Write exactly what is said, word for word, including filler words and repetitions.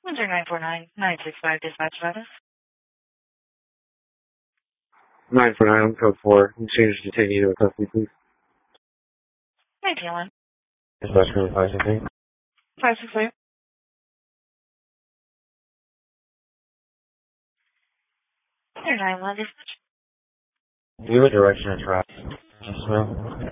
one zero nine four nine nine six five dispatch status. nine four nine, code four. Exchange detainee to a custody, please. nineteen one. Dispatch code five six eight. five six eight. zero nine one dispatch. Do you have a direction of traffic? Just now?